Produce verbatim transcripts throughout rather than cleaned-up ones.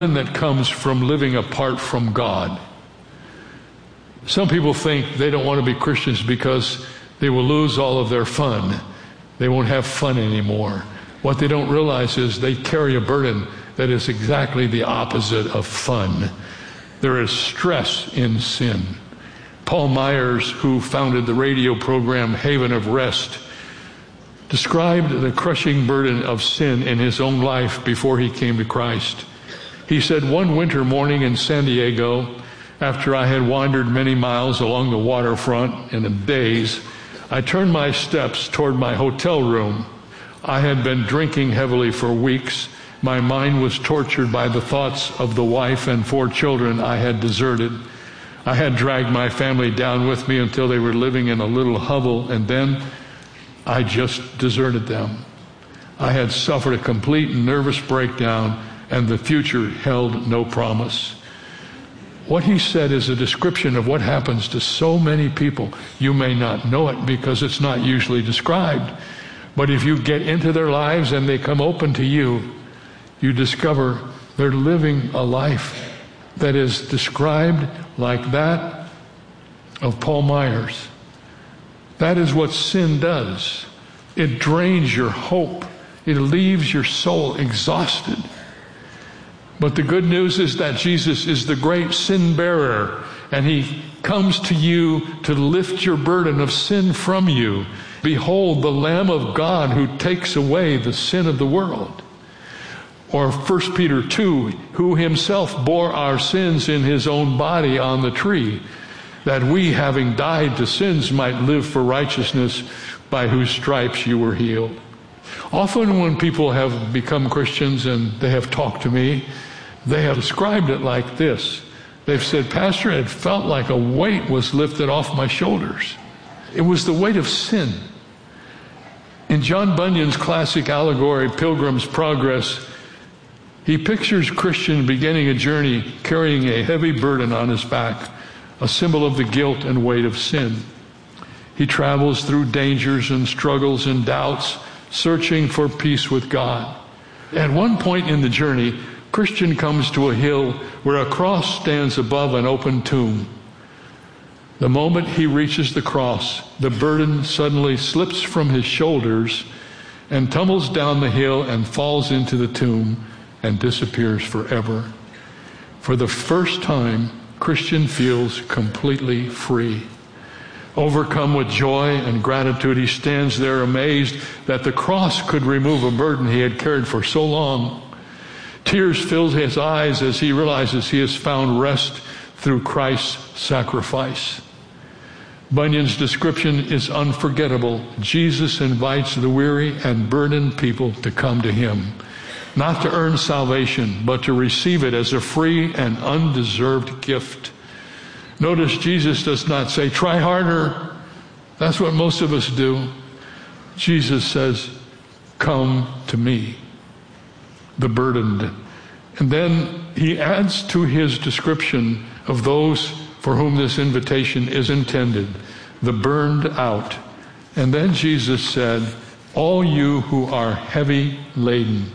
that comes from living apart from God. Some people think they don't want to be Christians because they will lose all of their fun. They won't have fun anymore. What they don't realize is they carry a burden that is exactly the opposite of fun. There is stress in sin. Paul Myers, who founded the radio program Haven of Rest, described the crushing burden of sin in his own life before he came to Christ. He said, one winter morning in San Diego, after I had wandered many miles along the waterfront in a daze, I turned my steps toward my hotel room. I had been drinking heavily for weeks. My mind was tortured by the thoughts of the wife and four children I had deserted. I had dragged my family down with me until they were living in a little hovel, and then I just deserted them. I had suffered a complete nervous breakdown, and the future held no promise. What he said is a description of what happens to so many people. You may not know it because it's not usually described, but if you get into their lives and they come open to you, you discover they're living a life that is described like that of Paul Myers. That is what sin does. It drains your hope. It leaves your soul exhausted. But the good news is that Jesus is the great sin bearer, and he comes to you to lift your burden of sin from you. Behold, the Lamb of God who takes away the sin of the world. Or First Peter two, who himself bore our sins in his own body on the tree, that we, having died to sins, might live for righteousness, by whose stripes you were healed. Often when people have become Christians and they have talked to me, they have described it like this. They've said, Pastor, it felt like a weight was lifted off my shoulders. It was the weight of sin. In John Bunyan's classic allegory, Pilgrim's Progress, he pictures Christian beginning a journey carrying a heavy burden on his back, a symbol of the guilt and weight of sin. He travels through dangers and struggles and doubts, searching for peace with God. At one point in the journey, Christian comes to a hill where a cross stands above an open tomb. The moment he reaches the cross, the burden suddenly slips from his shoulders and tumbles down the hill and falls into the tomb and disappears forever. For the first time, Christian feels completely free. Overcome with joy and gratitude, he stands there amazed that the cross could remove a burden he had carried for so long. Tears fill his eyes as he realizes he has found rest through Christ's sacrifice. Bunyan's description is unforgettable. Jesus invites the weary and burdened people to come to him, not to earn salvation, but to receive it as a free and undeserved gift. Notice Jesus does not say, try harder. That's what most of us do. Jesus says, come to me, the burdened. And then he adds to his description of those for whom this invitation is intended, the burned out. And then Jesus said, all you who are heavy laden.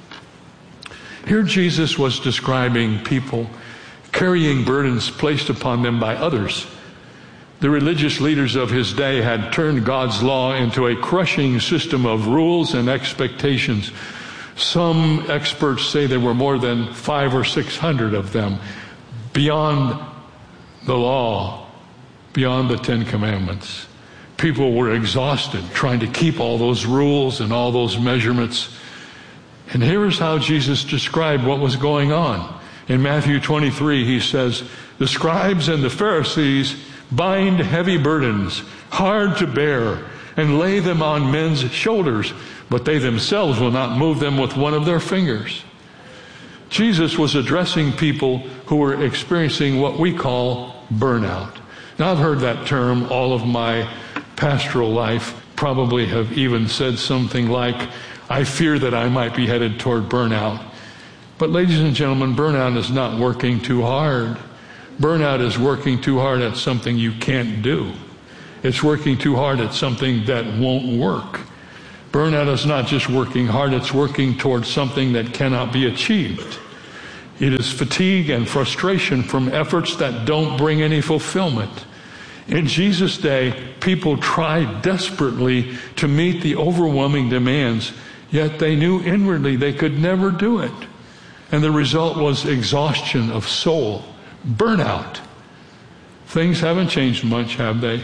Here Jesus was describing people carrying burdens placed upon them by others. The religious leaders of his day had turned God's law into a crushing system of rules and expectations. Some experts say there were more than five or six hundred of them, beyond the law, beyond the Ten Commandments. People were exhausted trying to keep all those rules and all those measurements. And here's how Jesus described what was going on. In Matthew twenty-three, he says, the scribes and the Pharisees bind heavy burdens, hard to bear, and lay them on men's shoulders, but they themselves will not move them with one of their fingers. Jesus was addressing people who were experiencing what we call burnout. Now, I've heard that term all of my pastoral life, probably have even said something like, I fear that I might be headed toward burnout. But ladies and gentlemen, burnout is not working too hard. Burnout is working too hard at something you can't do. It's working too hard at something that won't work. Burnout is not just working hard, it's working towards something that cannot be achieved. It is fatigue and frustration from efforts that don't bring any fulfillment. In Jesus' day, people tried desperately to meet the overwhelming demands, yet they knew inwardly they could never do it. And the result was exhaustion of soul, burnout. Things haven't changed much, have they?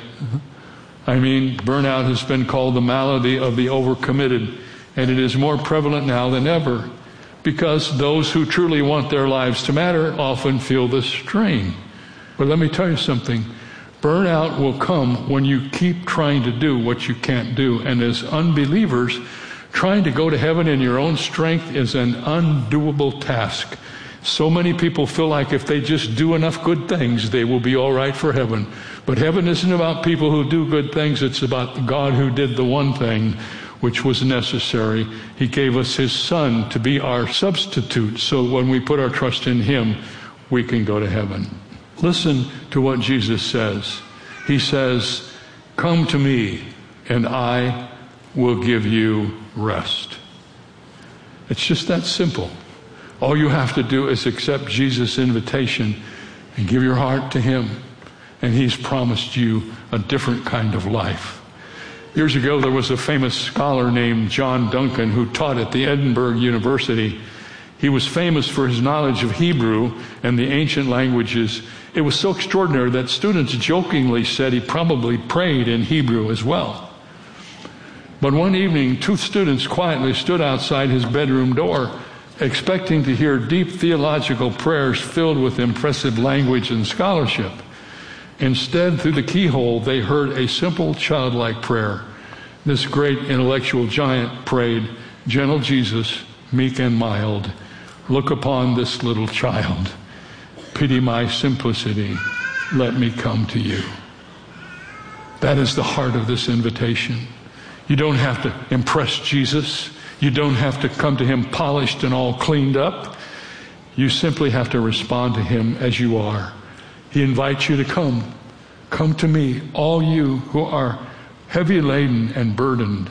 I mean, burnout has been called the malady of the overcommitted, and it is more prevalent now than ever, because those who truly want their lives to matter often feel the strain. But let me tell you something. Burnout will come when you keep trying to do what you can't do. And as unbelievers, trying to go to heaven in your own strength is an undoable task. So many people feel like if they just do enough good things, they will be all right for heaven. But heaven isn't about people who do good things. It's about God who did the one thing which was necessary. He gave us His Son to be our substitute. So when we put our trust in Him, we can go to heaven. Listen to what Jesus says. He says, "Come to me, and I will give you rest." It's just that simple. All you have to do is accept Jesus' invitation and give your heart to Him, and He's promised you a different kind of life. Years ago, there was a famous scholar named John Duncan who taught at the Edinburgh University. He was famous for his knowledge of Hebrew and the ancient languages. It was so extraordinary that students jokingly said he probably prayed in Hebrew as well. But one evening, two students quietly stood outside his bedroom door, expecting to hear deep theological prayers filled with impressive language and scholarship. Instead, through the keyhole, they heard a simple childlike prayer. This great intellectual giant prayed, "Gentle Jesus, meek and mild, look upon this little child. Pity my simplicity. Let me come to you." That is the heart of this invitation. You don't have to impress Jesus. You don't have to come to Him polished and all cleaned up. You simply have to respond to Him as you are. He invites you to come. Come to me, all you who are heavy laden and burdened.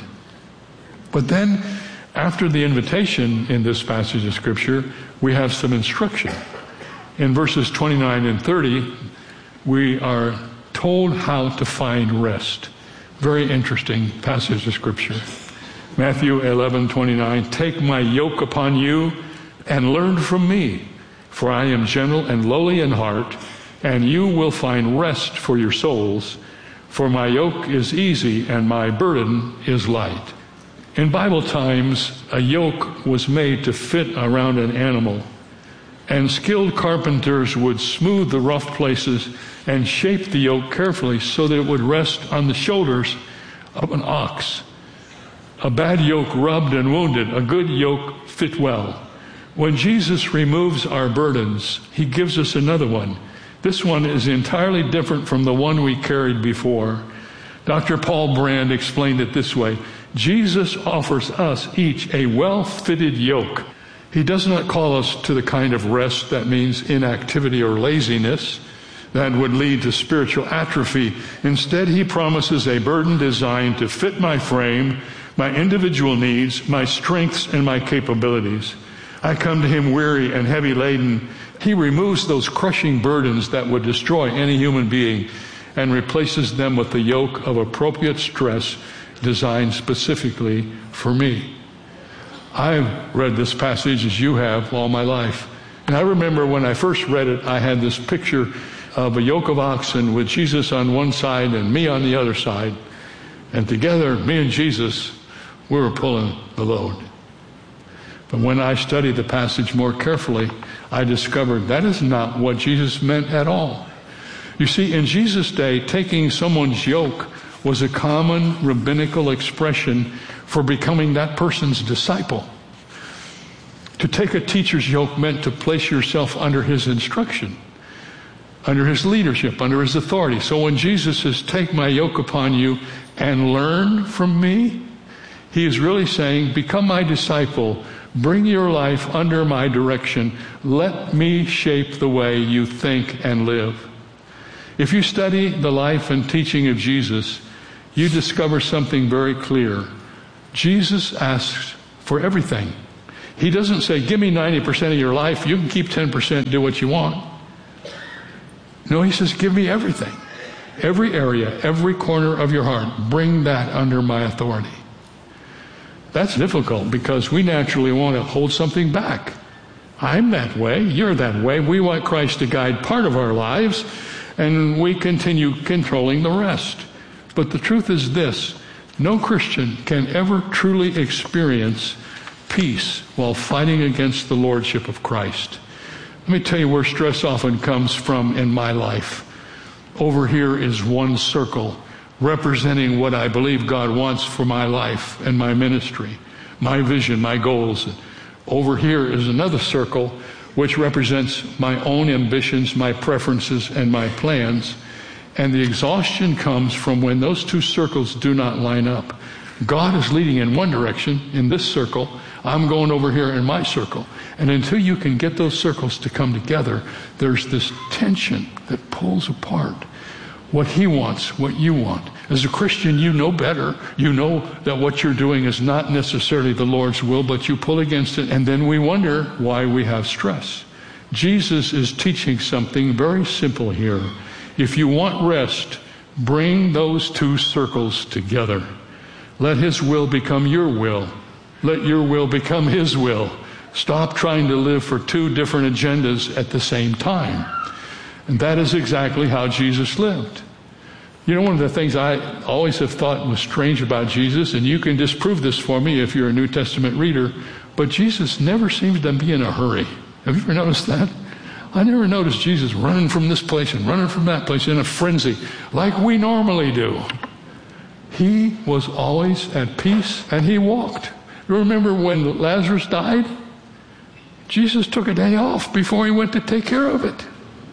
But then, after the invitation in this passage of Scripture, we have some instruction. In verses twenty-nine and thirty, we are told how to find rest. Very interesting passage of Scripture. Matthew eleven twenty-nine, "Take my yoke upon you and learn from me, for I am gentle and lowly in heart, and you will find rest for your souls. For my yoke is easy and my burden is light." In Bible times, a yoke was made to fit around an animal, and skilled carpenters would smooth the rough places and shape the yoke carefully so that it would rest on the shoulders of an ox. A bad yoke rubbed and wounded, a good yoke fit well. When Jesus removes our burdens, He gives us another one. This one is entirely different from the one we carried before. Doctor Paul Brand explained it this way: Jesus offers us each a well-fitted yoke. He does not call us to the kind of rest that means inactivity or laziness that would lead to spiritual atrophy. Instead, He promises a burden designed to fit my frame, my individual needs, my strengths, and my capabilities. I come to Him weary and heavy laden. He removes those crushing burdens that would destroy any human being and replaces them with the yoke of appropriate stress designed specifically for me. I've read this passage as you have all my life. And I remember when I first read it, I had this picture of a yoke of oxen with Jesus on one side and me on the other side. And together, me and Jesus, we were pulling the load. But when I studied the passage more carefully, I discovered that is not what Jesus meant at all. You see, in Jesus' day, taking someone's yoke was a common rabbinical expression for becoming that person's disciple. To take a teacher's yoke meant to place yourself under his instruction, under his leadership, under his authority. So when Jesus says, "Take my yoke upon you and learn from me," He is really saying, become my disciple. Bring your life under my direction. Let me shape the way you think and live. If you study the life and teaching of Jesus, you discover something very clear. Jesus asks for everything. He doesn't say, give me ninety percent of your life, you can keep ten percent, do what you want. No, he says, give me everything. Every area, every corner of your heart, bring that under my authority. That's difficult because we naturally want to hold something back. I'm that way, you're that way. We want Christ to guide part of our lives, and we continue controlling the rest. But the truth is this: no Christian can ever truly experience peace while fighting against the lordship of Christ. Let me tell you where stress often comes from in my life. Over here is one circle representing what I believe God wants for my life and my ministry, my vision, my goals. Over here is another circle which represents my own ambitions, my preferences, and my plans. And the exhaustion comes from when those two circles do not line up. God is leading in one direction, in this circle. I'm going over here in my circle. And until you can get those circles to come together, there's this tension that pulls apart what he wants, what you want. As a Christian, you know better. You know that what you're doing is not necessarily the Lord's will, but you pull against it, and then we wonder why we have stress. Jesus is teaching something very simple here. If you want rest, bring those two circles together. Let his will become your will. Let your will become his will. Stop trying to live for two different agendas at the same time. And that is exactly how Jesus lived. You know, one of the things I always have thought was strange about Jesus, and you can disprove this for me if you're a New Testament reader, but Jesus never seemed to be in a hurry. Have you ever noticed that? I never noticed Jesus running from this place and running from that place in a frenzy like we normally do. He was always at peace, and he walked. You remember when Lazarus died? Jesus took a day off before he went to take care of it.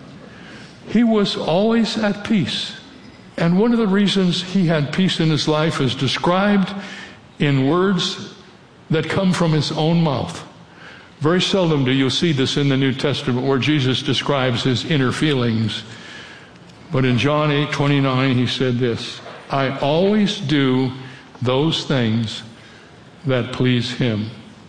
He was always at peace. And one of the reasons he had peace in his life is described in words that come from his own mouth. Very seldom do you see this in the New Testament where Jesus describes his inner feelings. But in John eight twenty-nine, he said this: I always do those things that please him.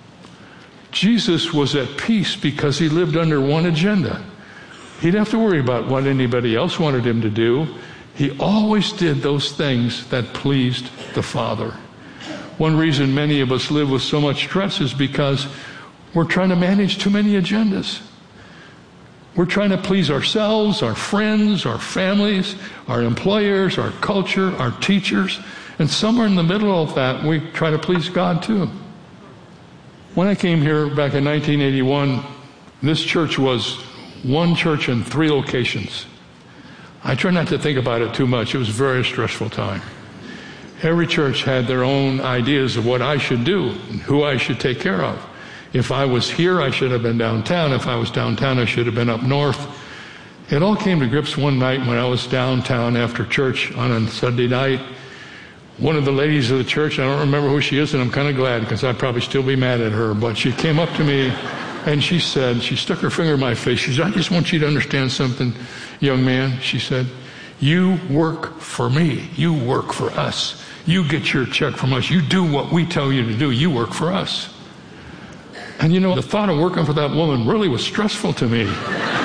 Jesus was at peace because he lived under one agenda. He didn't have to worry about what anybody else wanted him to do. He always did those things that pleased the Father. One reason many of us live with so much stress is because we're trying to manage too many agendas. We're trying to please ourselves, our friends, our families, our employers, our culture, our teachers, and somewhere in the middle of that, we try to please God too. When I came here back in nineteen eighty-one, this church was one church in three locations. I try not to think about it too much. It was a very stressful time. Every church had their own ideas of what I should do and who I should take care of. If I was here, I should have been downtown. If I was downtown, I should have been up north. It all came to grips one night when I was downtown after church on a Sunday night. One of the ladies of the church, I don't remember who she is, and I'm kind of glad because I'd probably still be mad at her, but she came up to me and she said, she stuck her finger in my face. She said, I just want you to understand something, young man. She said, you work for me. You work for us. You get your check from us. You do what we tell you to do. You work for us. And you know, the thought of working for that woman really was stressful to me.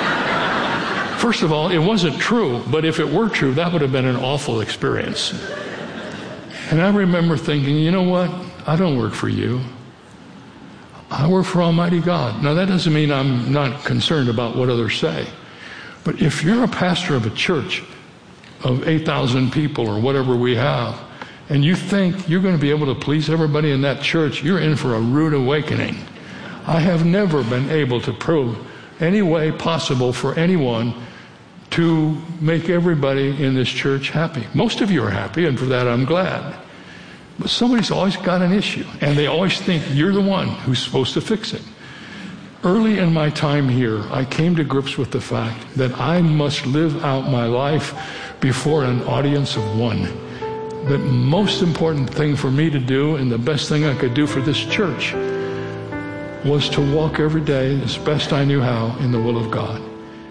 First of all, it wasn't true, but if it were true, that would have been an awful experience. And I remember thinking, you know what? I don't work for you. I work for Almighty God. Now, that doesn't mean I'm not concerned about what others say. But if you're a pastor of a church of eight thousand people or whatever we have, and you think you're going to be able to please everybody in that church, you're in for a rude awakening. I have never been able to prove any way possible for anyone to make everybody in this church happy. Most of you are happy, and for that I'm glad. But somebody's always got an issue, and they always think you're the one who's supposed to fix it. Early in my time here, I came to grips with the fact that I must live out my life before an audience of one. The most important thing for me to do, and the best thing I could do for this church, was to walk every day as best I knew how in the will of God.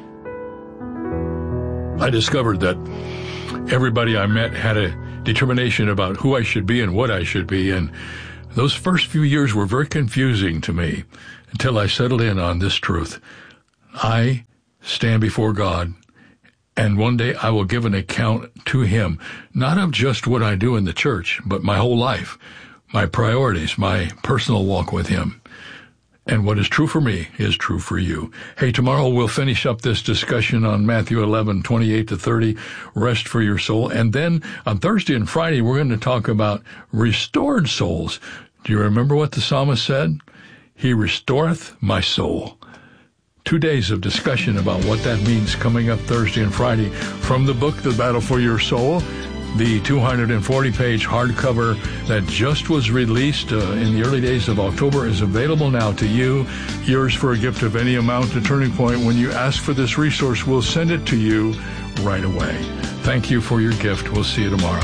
I discovered that everybody I met had a determination about who I should be and what I should be, and Those first few years were very confusing to me until I settled in on this truth. I stand before God, and one day I will give an account to Him, not of just what I do in the church, but my whole life, my priorities, my personal walk with Him. And what is true for me is true for you. Hey, tomorrow we'll finish up this discussion on Matthew eleven, twenty-eight to thirty, rest for your soul. And then on Thursday and Friday, we're going to talk about restored souls. Do you remember what the psalmist said? He restoreth my soul. Two days of discussion about what that means coming up Thursday and Friday from the book, The Battle for Your Soul, the two hundred forty page hardcover that just was released uh, in the early days of October is available now to you. Yours for a gift of any amount to Turning Point. When you ask for this resource, we'll send it to you right away. Thank you for your gift. We'll see you tomorrow.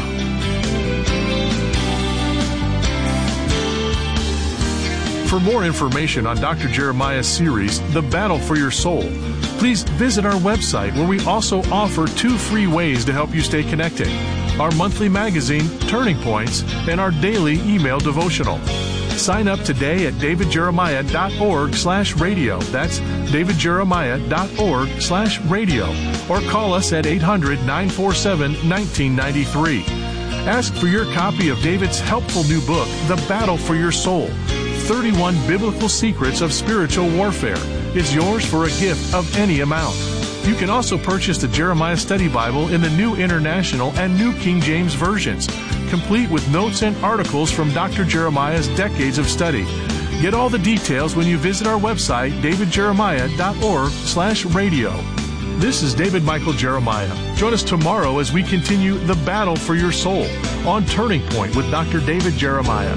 For more information on Doctor Jeremiah's series, The Battle for Your Soul, please visit our website, where we also offer two free ways to help you stay connected: our monthly magazine, Turning Points, and our daily email devotional. Sign up today at davidjeremiah.org slash radio. That's davidjeremiah.org slash radio. Or call us at eight hundred, nine four seven, one nine nine three. Ask for your copy of David's helpful new book, The Battle for Your Soul, thirty-one Biblical Secrets of Spiritual Warfare. Is yours for a gift of any amount. You can also purchase the Jeremiah Study Bible in the New International and New King James versions, complete with notes and articles from Doctor Jeremiah's decades of study. Get all the details when you visit our website, davidjeremiah.org slash radio. This is David Michael Jeremiah. Join us tomorrow as we continue the battle for your soul on Turning Point with Doctor David Jeremiah.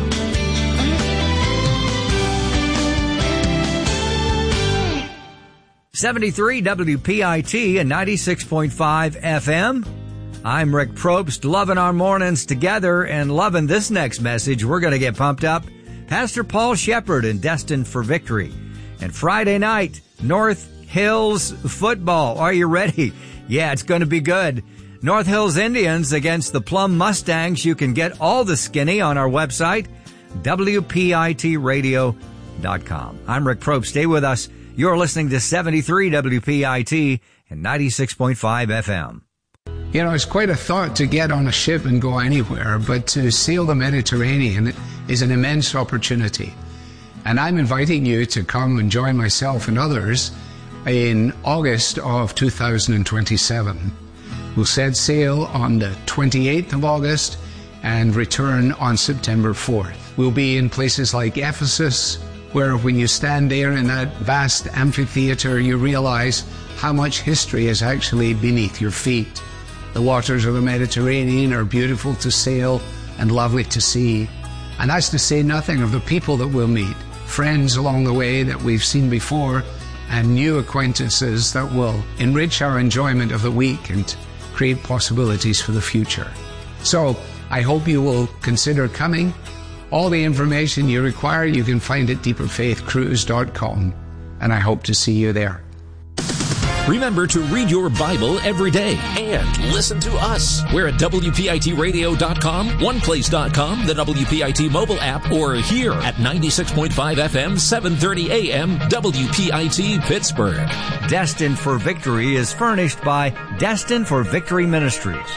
seventy-three W P I T and ninety-six point five F M. I'm Rick Probst, loving our mornings together and loving this next message. We're going to get pumped up. Pastor Paul Shepard and Destined for Victory. And Friday night, North Hills football. Are you ready? Yeah, it's going to be good. North Hills Indians against the Plum Mustangs. You can get all the skinny on our website, W P I T radio dot com. I'm Rick Probst. Stay with us. You're listening to seventy-three W P I T and ninety-six point five F M. You know, it's quite a thought to get on a ship and go anywhere, but to sail the Mediterranean is an immense opportunity. And I'm inviting you to come and join myself and others in August of two thousand twenty-seven. We'll set sail on the twenty-eighth of August and return on September fourth. We'll be in places like Ephesus, where when you stand there in that vast amphitheater, you realize how much history is actually beneath your feet. The waters of the Mediterranean are beautiful to sail and lovely to see. And that's to say nothing of the people that we'll meet, friends along the way that we've seen before, and new acquaintances that will enrich our enjoyment of the week and create possibilities for the future. So I hope you will consider coming. All the information you require, you can find at deeper faith cruise dot com, and I hope to see you there. Remember to read your Bible every day and listen to us. We're at W P I T radio dot com, one place dot com, the W P I T mobile app, or here at ninety-six point five F M, seven thirty A M, W P I T Pittsburgh. Destined for Victory is furnished by Destined for Victory Ministries.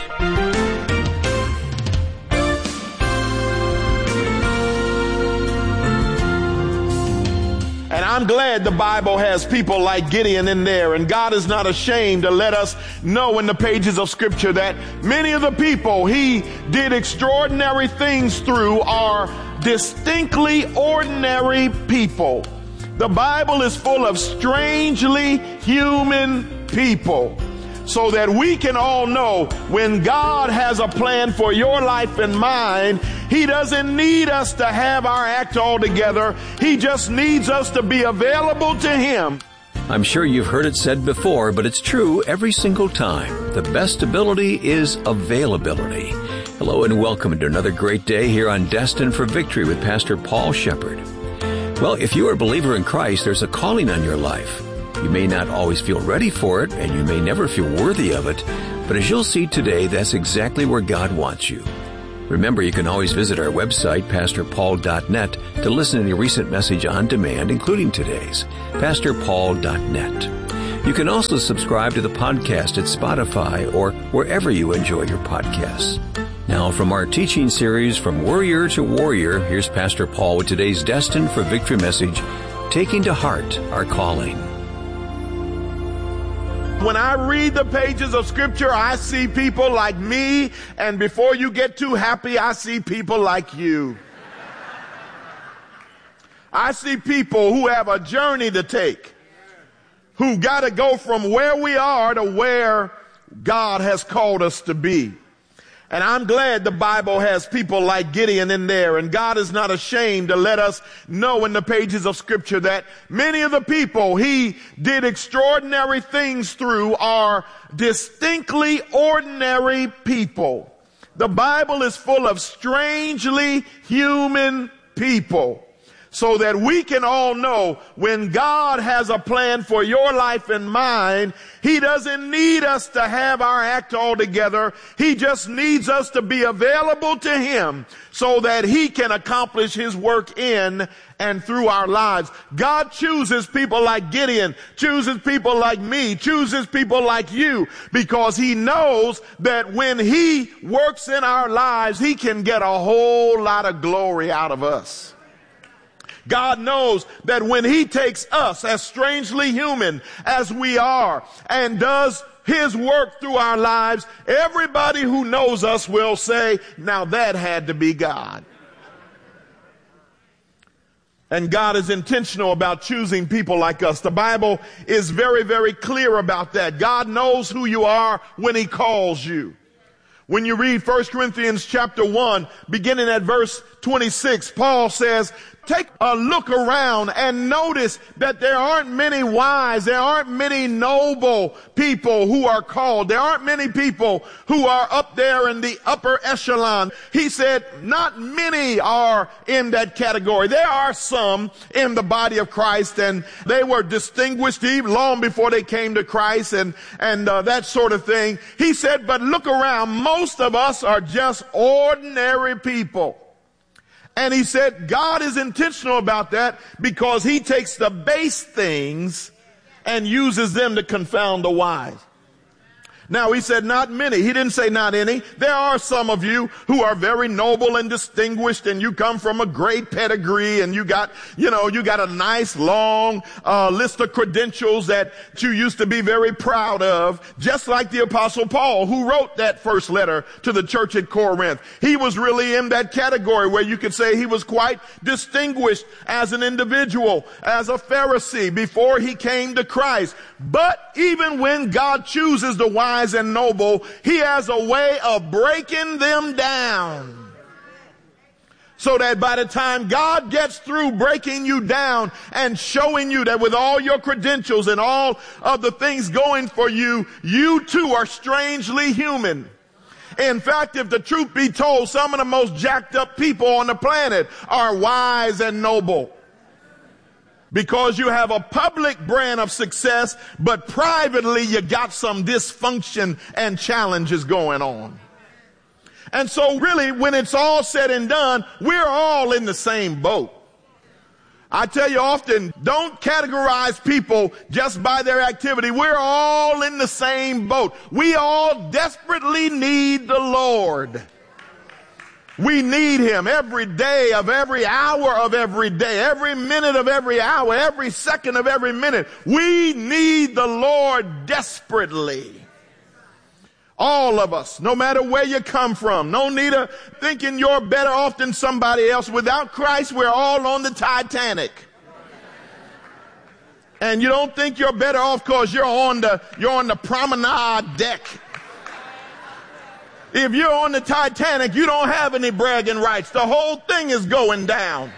And I'm glad the Bible has people like Gideon in there, and God is not ashamed to let us know in the pages of Scripture that many of the people he did extraordinary things through are distinctly ordinary people. The Bible is full of strangely human people, so that we can all know when God has a plan for your life and mine, He doesn't need us to have our act all together. He just needs us to be available to Him. I'm sure you've heard it said before, but it's true every single time. The best ability is availability. Hello and welcome to another great day here on Destined for Victory with Pastor Paul Shepard. Well, if you are a believer in Christ, there's a calling on your life. You may not always feel ready for it, and you may never feel worthy of it, but as you'll see today, that's exactly where God wants you. Remember, you can always visit our website, pastor paul dot net, to listen to any recent message on demand, including today's, pastor paul dot net. You can also subscribe to the podcast at Spotify or wherever you enjoy your podcasts. Now, from our teaching series, From Worrier to Warrior, here's Pastor Paul with today's Destined for Victory message, Taking to Heart Our Calling. When I read the pages of Scripture, I see people like me, and before you get too happy, I see people like you. I see people who have a journey to take, who got to go from where we are to where God has called us to be. And I'm glad the Bible has people like Gideon in there, and God is not ashamed to let us know in the pages of Scripture that many of the people he did extraordinary things through are distinctly ordinary people. The Bible is full of strangely human people, so that we can all know when God has a plan for your life and mine, he doesn't need us to have our act all together. He just needs us to be available to him so that he can accomplish his work in and through our lives. God chooses people like Gideon, chooses people like me, chooses people like you, because he knows that when he works in our lives, he can get a whole lot of glory out of us. God knows that when he takes us as strangely human as we are and does his work through our lives, everybody who knows us will say, now that had to be God. And God is intentional about choosing people like us. The Bible is very, very clear about that. God knows who you are when he calls you. When you read First Corinthians chapter one, beginning at verse twenty-six, Paul says, take a look around and notice that there aren't many wise, there aren't many noble people who are called. There aren't many people who are up there in the upper echelon. He said, not many are in that category. There are some in the body of Christ, and they were distinguished even long before they came to Christ and, and uh, that sort of thing. He said, but look around. Most of us are just ordinary people. And he said God is intentional about that because he takes the base things and uses them to confound the wise. Now, he said not many. He didn't say not any. There are some of you who are very noble and distinguished, and you come from a great pedigree, and you got, you know, you got a nice long uh, list of credentials that you used to be very proud of, just like the Apostle Paul, who wrote that first letter to the church at Corinth. He was really in that category where you could say he was quite distinguished as an individual, as a Pharisee before he came to Christ. But even when God chooses the wise and noble, he has a way of breaking them down, so that by the time God gets through breaking you down and showing you that with all your credentials and all of the things going for you, you too are strangely human. In fact, if the truth be told, some of the most jacked up people on the planet are wise and noble. Because you have a public brand of success, but privately you got some dysfunction and challenges going on. And so really, when it's all said and done, we're all in the same boat. I tell you often, don't categorize people just by their activity. We're all in the same boat. We all desperately need the Lord. We need him every day of every hour of every day, every minute of every hour, every second of every minute. We need the Lord desperately. All of us, no matter where you come from. No need of thinking you're better off than somebody else. Without Christ, we're all on the Titanic. And you don't think you're better off because you're on the, you're on the promenade deck. If you're on the Titanic, you don't have any bragging rights. The whole thing is going down.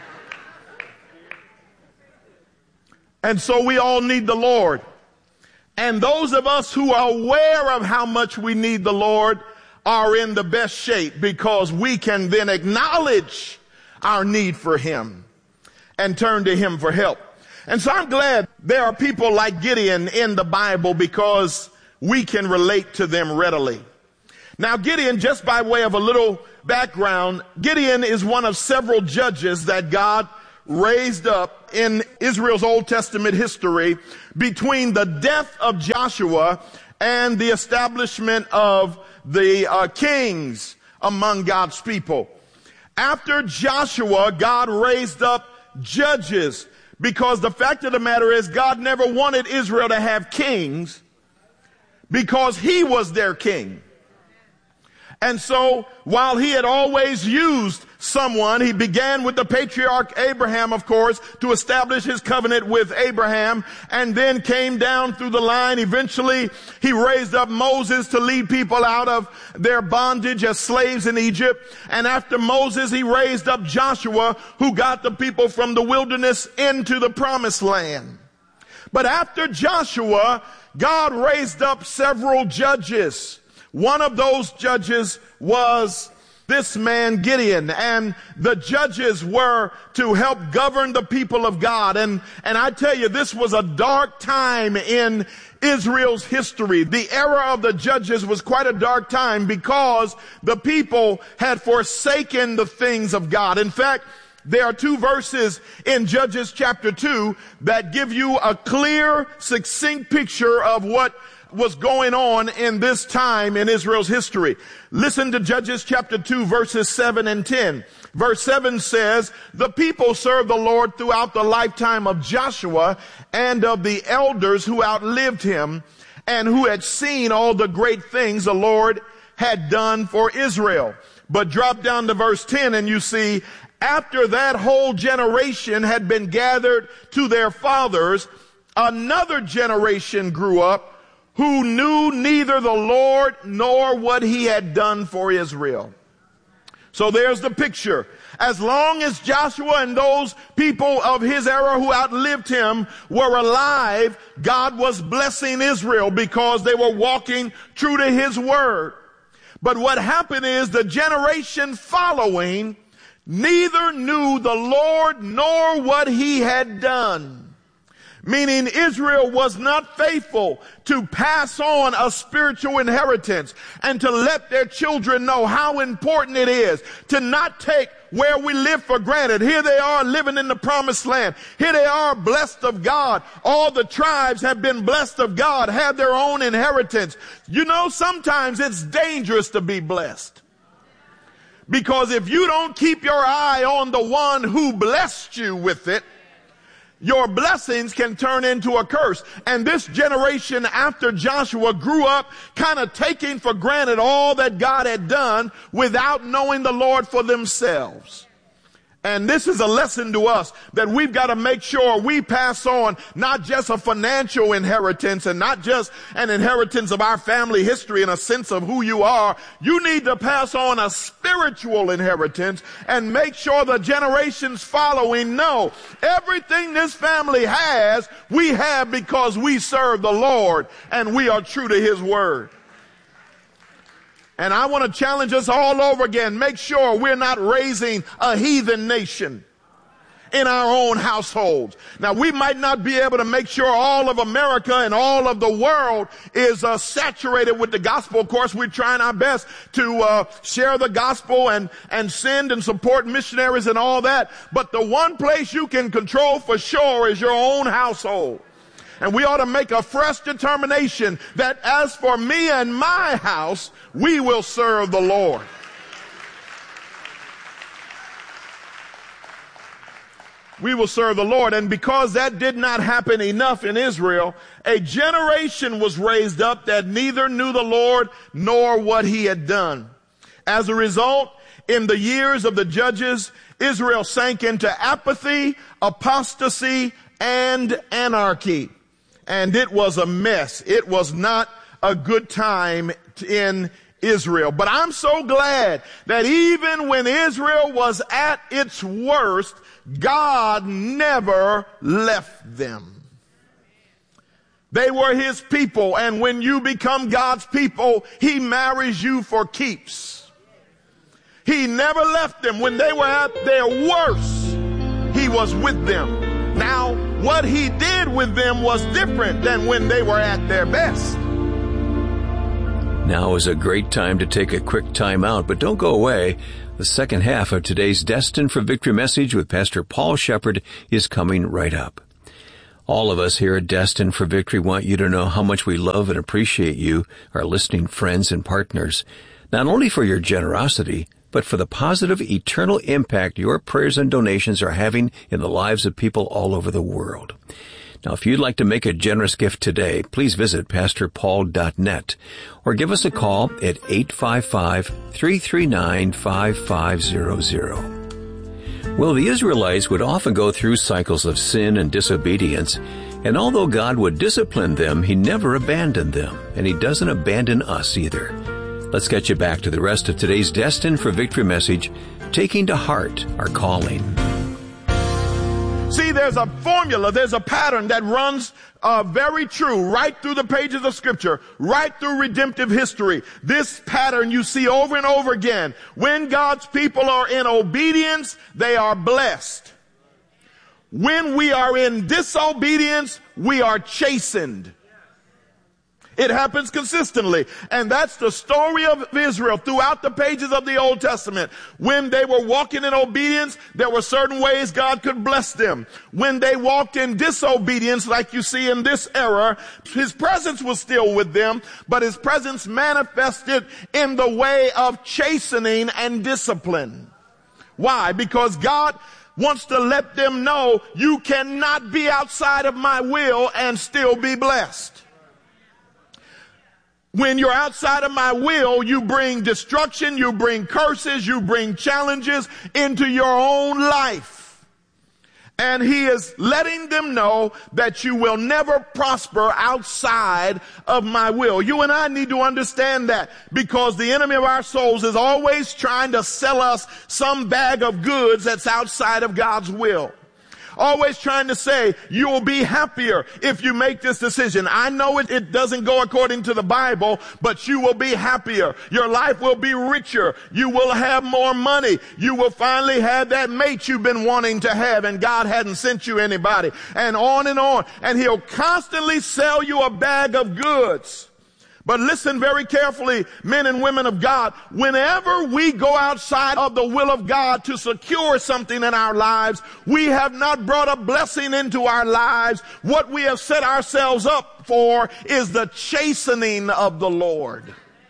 And so we all need the Lord. And those of us who are aware of how much we need the Lord are in the best shape, because we can then acknowledge our need for him and turn to him for help. And so I'm glad there are people like Gideon in the Bible, because we can relate to them readily. Now, Gideon, just by way of a little background, Gideon is one of several judges that God raised up in Israel's Old Testament history between the death of Joshua and the establishment of the uh, kings among God's people. After Joshua, God raised up judges, because the fact of the matter is God never wanted Israel to have kings because he was their king. And so while he had always used someone, he began with the patriarch Abraham, of course, to establish his covenant with Abraham, and then came down through the line. Eventually, he raised up Moses to lead people out of their bondage as slaves in Egypt. And after Moses, he raised up Joshua, who got the people from the wilderness into the promised land. But after Joshua, God raised up several judges. One of those judges was this man Gideon, and the judges were to help govern the people of God. And, and I tell you, this was a dark time in Israel's history. The era of the judges was quite a dark time because the people had forsaken the things of God. In fact, there are two verses in Judges chapter two that give you a clear, succinct picture of what was going on in this time in Israel's history. Listen to Judges chapter two, verses seven and ten. Verse seven says, the people served the Lord throughout the lifetime of Joshua and of the elders who outlived him and who had seen all the great things the Lord had done for Israel. But drop down to verse ten and you see, after that whole generation had been gathered to their fathers, another generation grew up who knew neither the Lord nor what he had done for Israel. So there's the picture. As long as Joshua and those people of his era who outlived him were alive, God was blessing Israel because they were walking true to his word. But what happened is the generation following neither knew the Lord nor what he had done. Meaning Israel was not faithful to pass on a spiritual inheritance and to let their children know how important it is to not take where we live for granted. Here they are living in the promised land. Here they are blessed of God. All the tribes have been blessed of God, have their own inheritance. You know, sometimes it's dangerous to be blessed. Because if you don't keep your eye on the one who blessed you with it, your blessings can turn into a curse. And this generation after Joshua grew up kind of taking for granted all that God had done without knowing the Lord for themselves. And this is a lesson to us that we've got to make sure we pass on not just a financial inheritance and not just an inheritance of our family history and a sense of who you are. You need to pass on a spiritual inheritance and make sure the generations following know everything this family has, we have because we serve the Lord and we are true to his word. And I want to challenge us all over again. Make sure we're not raising a heathen nation in our own households. Now, we might not be able to make sure all of America and all of the world is uh, saturated with the gospel. Of course, we're trying our best to uh, share the gospel and, and send and support missionaries and all that. But the one place you can control for sure is your own household. And we ought to make a fresh determination that as for me and my house, we will serve the Lord. We will serve the Lord. And because that did not happen enough in Israel, a generation was raised up that neither knew the Lord nor what he had done. As a result, in the years of the judges, Israel sank into apathy, apostasy, and anarchy. And it was a mess. It was not a good time in Israel. But I'm so glad that even when Israel was at its worst, God never left them. They were his people, and when you become God's people, he marries you for keeps. He never left them. When they were at their worst, he was with them. Now, what he did with them was different than when they were at their best. Now is a great time to take a quick time out, but don't go away. The second half of today's Destined for Victory message with Pastor Paul Shepherd is coming right up. All of us here at Destined for Victory want you to know how much we love and appreciate you, our listening friends and partners, not only for your generosity, but for the positive eternal impact your prayers and donations are having in the lives of people all over the world. Now, if you'd like to make a generous gift today, please visit pastor paul dot net or give us a call at eight five five, three three nine, five five zero zero. Well, the Israelites would often go through cycles of sin and disobedience, and although God would discipline them, He never abandoned them, and He doesn't abandon us either. Let's get you back to the rest of today's Destined for Victory message, taking to heart our calling. See, there's a formula, there's a pattern that runs uh, very true right through the pages of Scripture, right through redemptive history. This pattern you see over and over again. When God's people are in obedience, they are blessed. When we are in disobedience, we are chastened. It happens consistently. And that's the story of Israel throughout the pages of the Old Testament. When they were walking in obedience, there were certain ways God could bless them. When they walked in disobedience, like you see in this era, His presence was still with them, but His presence manifested in the way of chastening and discipline. Why? Because God wants to let them know you cannot be outside of my will and still be blessed. When you're outside of my will, you bring destruction, you bring curses, you bring challenges into your own life. And He is letting them know that you will never prosper outside of my will. You and I need to understand that, because the enemy of our souls is always trying to sell us some bag of goods that's outside of God's will. Always trying to say, you will be happier if you make this decision. I know it, it doesn't go according to the Bible, but you will be happier. Your life will be richer. You will have more money. You will finally have that mate you've been wanting to have, and God hadn't sent you anybody. And on and on. And he'll constantly sell you a bag of goods. But listen very carefully, men and women of God. Whenever we go outside of the will of God to secure something in our lives, we have not brought a blessing into our lives. What we have set ourselves up for is the chastening of the Lord.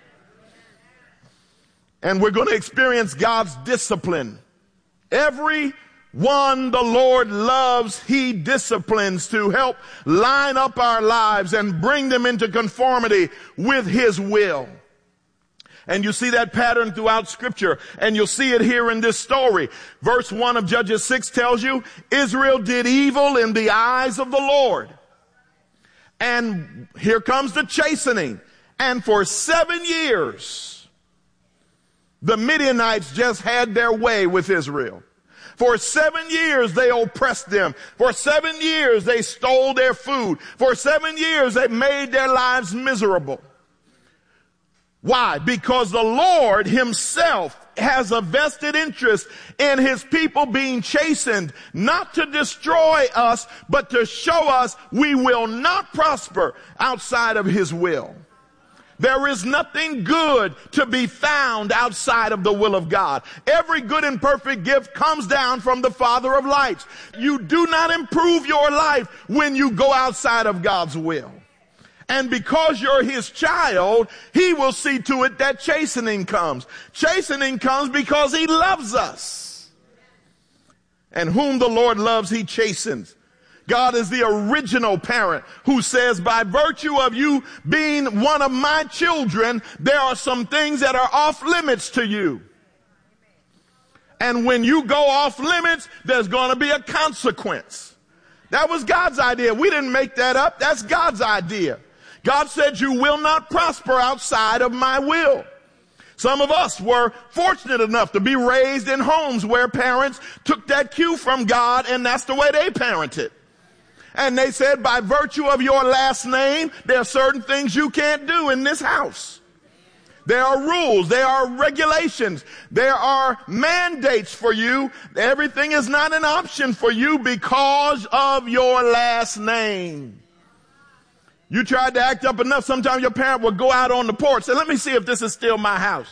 And we're going to experience God's discipline. Every one the Lord loves, He disciplines to help line up our lives and bring them into conformity with His will. And you see that pattern throughout Scripture, and you'll see it here in this story. Verse one of Judges six tells you, Israel did evil in the eyes of the Lord. And here comes the chastening. And for seven years, the Midianites just had their way with Israel. For seven years, they oppressed them. For seven years, they stole their food. For seven years, they made their lives miserable. Why? Because the Lord Himself has a vested interest in His people being chastened, not to destroy us, but to show us we will not prosper outside of His will. There is nothing good to be found outside of the will of God. Every good and perfect gift comes down from the Father of lights. You do not improve your life when you go outside of God's will. And because you're His child, He will see to it that chastening comes. Chastening comes because He loves us. And whom the Lord loves, He chastens. God is the original parent who says, by virtue of you being one of my children, there are some things that are off limits to you. And when you go off limits, there's going to be a consequence. That was God's idea. We didn't make that up. That's God's idea. God said, you will not prosper outside of my will. Some of us were fortunate enough to be raised in homes where parents took that cue from God, and that's the way they parented. And they said, by virtue of your last name, there are certain things you can't do in this house. There are rules. There are regulations. There are mandates for you. Everything is not an option for you because of your last name. You tried to act up enough, sometimes your parent would go out on the porch and say, let me see if this is still my house.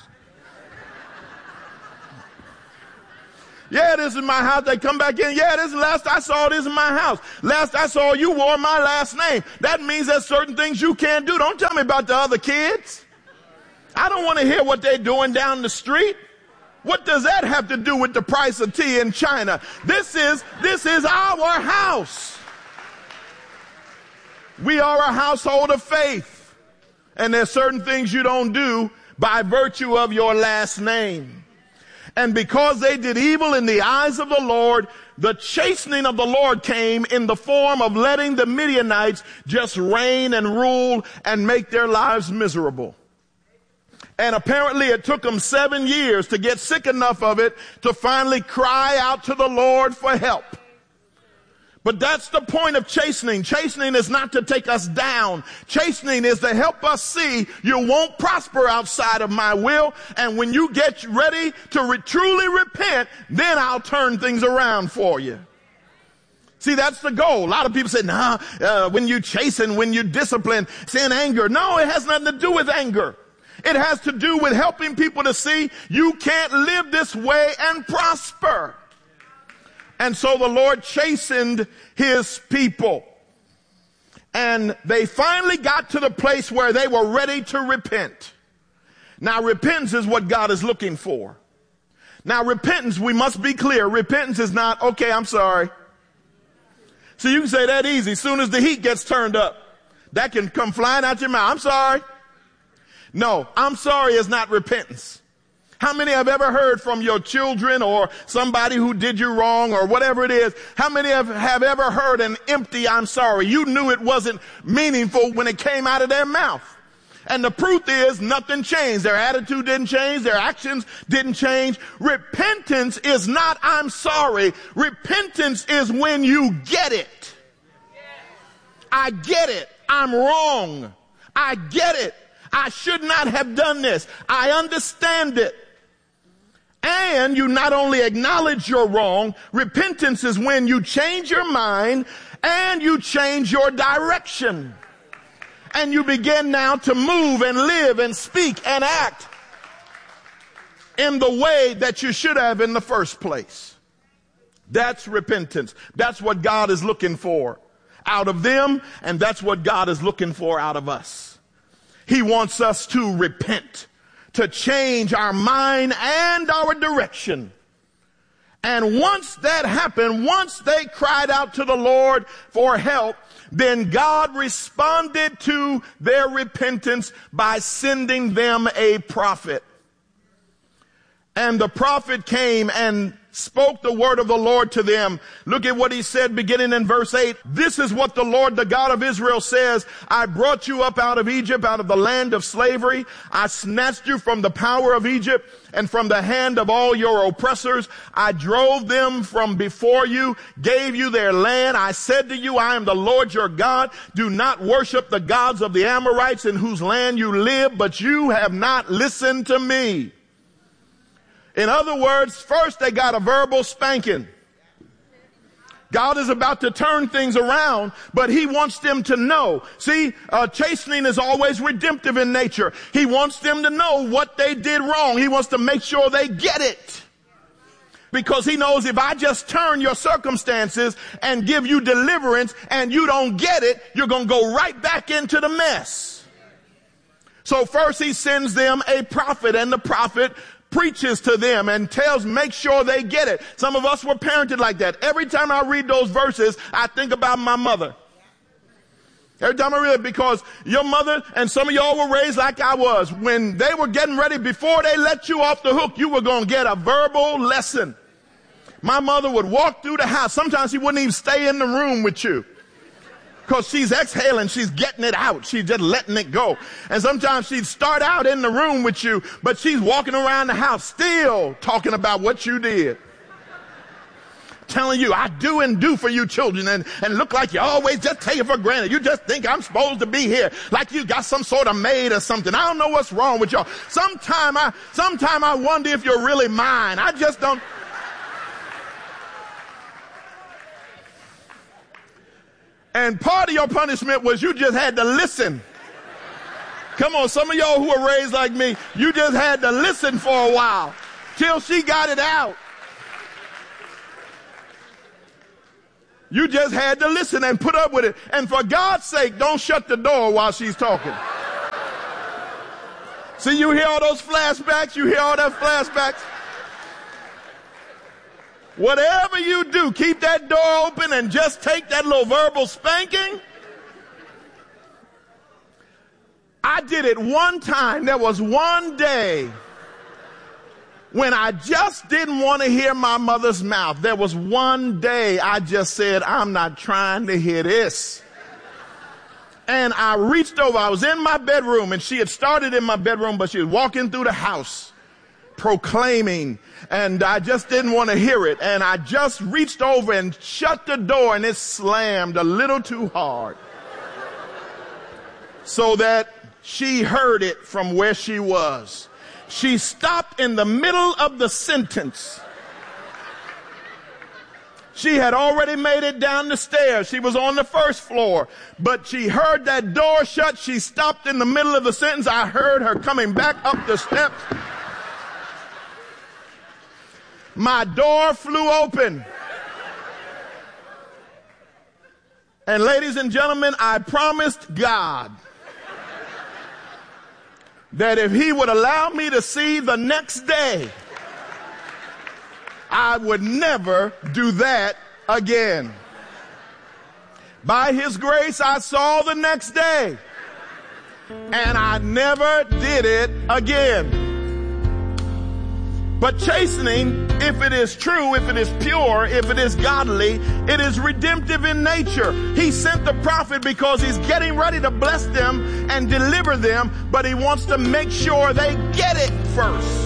Yeah, this is my house. They come back in. Yeah, this is last I saw this in my house. Last I saw you wore my last name. That means there's certain things you can't do. Don't tell me about the other kids. I don't want to hear what they're doing down the street. What does that have to do with the price of tea in China? This is, this is our house. We are a household of faith. And there's certain things you don't do by virtue of your last name. And because they did evil in the eyes of the Lord, the chastening of the Lord came in the form of letting the Midianites just reign and rule and make their lives miserable. And apparently it took them seven years to get sick enough of it to finally cry out to the Lord for help. But that's the point of chastening. Chastening is not to take us down. Chastening is to help us see you won't prosper outside of my will. And when you get ready to re- truly repent, then I'll turn things around for you. See, that's the goal. A lot of people say, nah, uh, when you chasten, when you discipline, sin, anger. No, it has nothing to do with anger. It has to do with helping people to see you can't live this way and prosper. And so the Lord chastened his people. And they finally got to the place where they were ready to repent. Now, repentance is what God is looking for. Now, repentance, we must be clear, repentance is not, okay, I'm sorry. So you can say that easy. As soon as the heat gets turned up, that can come flying out your mouth. I'm sorry. No, I'm sorry is not repentance. How many have ever heard from your children or somebody who did you wrong or whatever it is? How many have, have ever heard an empty I'm sorry? You knew it wasn't meaningful when it came out of their mouth. And the proof is nothing changed. Their attitude didn't change. Their actions didn't change. Repentance is not I'm sorry. Repentance is when you get it. I get it. I'm wrong. I get it. I should not have done this. I understand it. And you not only acknowledge you're wrong, repentance is when you change your mind and you change your direction. And you begin now to move and live and speak and act in the way that you should have in the first place. That's repentance. That's what God is looking for out of them, and that's what God is looking for out of us. He wants us to repent, to change our mind and our direction. And once that happened, once they cried out to the Lord for help, then God responded to their repentance by sending them a prophet. And the prophet came and spoke the word of the Lord to them. Look at what he said beginning in verse eight. This is what the Lord, the God of Israel says. I brought you up out of Egypt, out of the land of slavery. I snatched you from the power of Egypt and from the hand of all your oppressors. I drove them from before you, gave you their land. I said to you, I am the Lord your God. Do not worship the gods of the Amorites in whose land you live, but you have not listened to me. In other words, first they got a verbal spanking. God is about to turn things around, but he wants them to know. See, uh, chastening is always redemptive in nature. He wants them to know what they did wrong. He wants to make sure they get it. Because he knows if I just turn your circumstances and give you deliverance and you don't get it, you're going to go right back into the mess. So first he sends them a prophet, and the prophet preaches to them and tells, make sure they get it. Some of us were parented like that. Every time I read those verses, I think about my mother. Every time I read it, because your mother and some of y'all were raised like I was. When they were getting ready, before they let you off the hook, you were going to get a verbal lesson. My mother would walk through the house. Sometimes she wouldn't even stay in the room with you, because she's exhaling, she's getting it out. She's just letting it go. And sometimes she'd start out in the room with you, but she's walking around the house still talking about what you did. Telling you, I do and do for you children, and, and look like you always just take it for granted. You just think I'm supposed to be here, like you got some sort of maid or something. I don't know what's wrong with y'all. Sometime I, sometime I wonder if you're really mine. I just don't. And part of your punishment was you just had to listen. Come on, some of y'all who were raised like me, you just had to listen for a while till she got it out. You just had to listen and put up with it. And for God's sake, don't shut the door while she's talking. See, you hear all those flashbacks? You hear all that flashbacks? Whatever you do, keep that door open and just take that little verbal spanking. I did it one time. There was one day when I just didn't want to hear my mother's mouth. There was one day I just said, I'm not trying to hear this. And I reached over. I was in my bedroom, and she had started in my bedroom, but she was walking through the house proclaiming, and I just didn't want to hear it. And I just reached over and shut the door, and it slammed a little too hard so that she heard it from where she was. She stopped in the middle of the sentence. She had already made it down the stairs. She was on the first floor, but she heard that door shut. She stopped in the middle of the sentence. I heard her coming back up the steps. My door flew open. And ladies and gentlemen, I promised God that if he would allow me to see the next day, I would never do that again. By his grace, I saw the next day, and I never did it again. But chastening, if it is true, if it is pure, if it is godly, it is redemptive in nature. He sent the prophet because he's getting ready to bless them and deliver them, but he wants to make sure they get it first.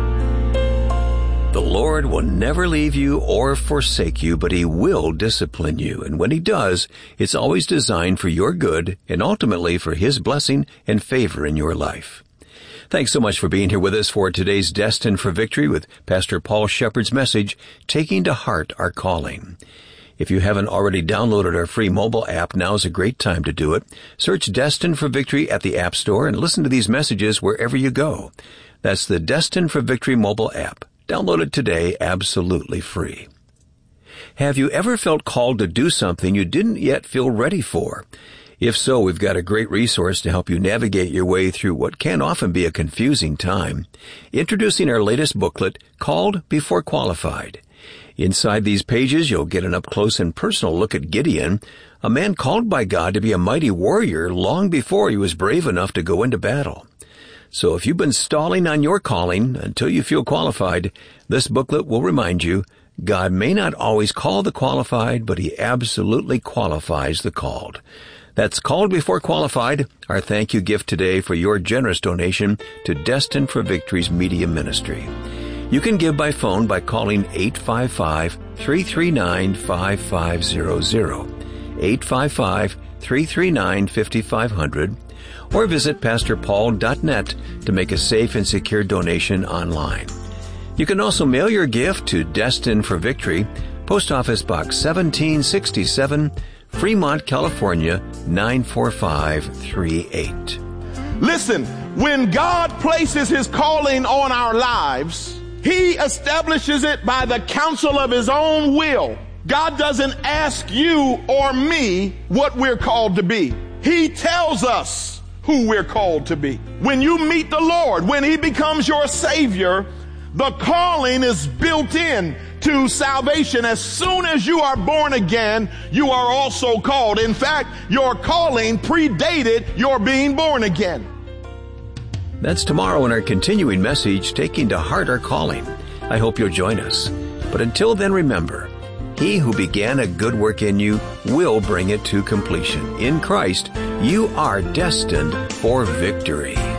The Lord will never leave you or forsake you, but he will discipline you. And when he does, it's always designed for your good and ultimately for his blessing and favor in your life. Thanks so much for being here with us for today's Destined for Victory with Pastor Paul Shepherd's message, Taking to Heart Our Calling. If you haven't already downloaded our free mobile app, now's a great time to do it. Search Destined for Victory at the App Store and listen to these messages wherever you go. That's the Destined for Victory mobile app. Download it today, absolutely free. Have you ever felt called to do something you didn't yet feel ready for? If so, we've got a great resource to help you navigate your way through what can often be a confusing time. Introducing our latest booklet, Called Before Qualified. Inside these pages, you'll get an up-close and personal look at Gideon, a man called by God to be a mighty warrior long before he was brave enough to go into battle. So if you've been stalling on your calling until you feel qualified, this booklet will remind you God may not always call the qualified, but he absolutely qualifies the called. That's Called Before Qualified, our thank you gift today for your generous donation to Destined for Victory's media ministry. You can give by phone by calling eight five five, three three nine, five five zero zero, eight five five, three three nine, five five zero zero, or visit pastor paul dot net to make a safe and secure donation online. You can also mail your gift to Destined for Victory, Post Office Box seventeen sixty-seven, Fremont, California, nine four five three eight. Listen, when God places his calling on our lives, he establishes it by the counsel of his own will. God doesn't ask you or me what we're called to be. He tells us who we're called to be. When you meet the Lord, when he becomes your Savior, the calling is built in to salvation. As soon as you are born again, you are also called. In fact, your calling predated your being born again. That's tomorrow in our continuing message, Taking to Heart Our Calling. I hope you'll join us. But until then, remember, he who began a good work in you will bring it to completion. In Christ, you are destined for victory.